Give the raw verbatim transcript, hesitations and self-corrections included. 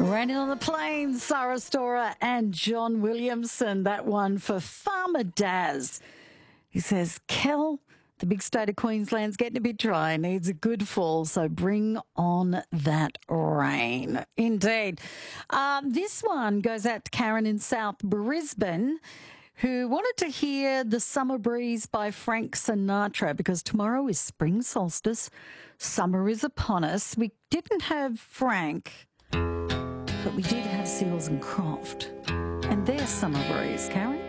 Raining on the Plains, Sarah Storer and John Williamson. That one for Farmer Daz. He says, Kel, the big state of Queensland's getting a bit dry, needs a good fall, so bring on that rain. Indeed. Um, this one goes out to Karen in South Brisbane, who wanted to hear The Summer Breeze by Frank Sinatra because tomorrow is spring solstice. Summer is upon us. We didn't have Frank, but we did have Seals and Croft and their Summer Breeze. Karen?